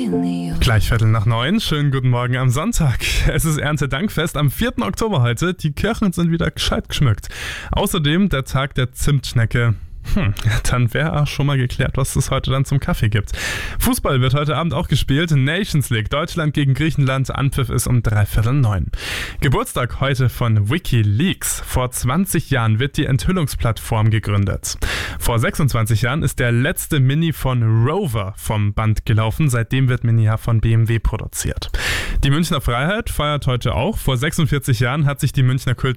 Gleich 8:45, schönen guten Morgen am Sonntag. Es ist Erntedankfest am 4. Oktober heute. Die Kirchen sind wieder gescheit geschmückt. Außerdem der Tag der Zimtschnecke. Dann wäre auch schon mal geklärt, was es heute dann zum Kaffee gibt. Fußball wird heute Abend auch gespielt. Nations League, Deutschland gegen Griechenland. Anpfiff ist um 8:45. Geburtstag heute von WikiLeaks. Vor 20 Jahren wird die Enthüllungsplattform gegründet. Vor 26 Jahren ist der letzte Mini von Rover vom Band gelaufen. Seitdem wird Mini ja von BMW produziert. Die Münchner Freiheit feiert heute auch. Vor 46 Jahren hat sich die Münchner